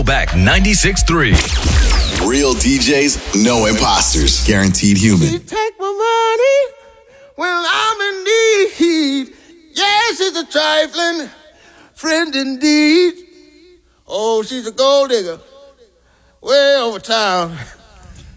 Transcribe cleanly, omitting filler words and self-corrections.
Throwback 96.3. Real DJs, no imposters. Guaranteed human. She take my money when I'm in need. Yes, she's a trifling friend indeed. Oh, she's a gold digger way over town.